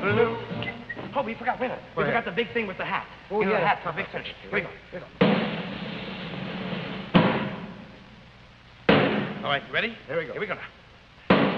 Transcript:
blue. Oh, we forgot, wait a minute. We forgot the big thing with the hat. Oh, yeah, the hat for big finish. Here we go. All right, you ready? Here we go. Here we go now.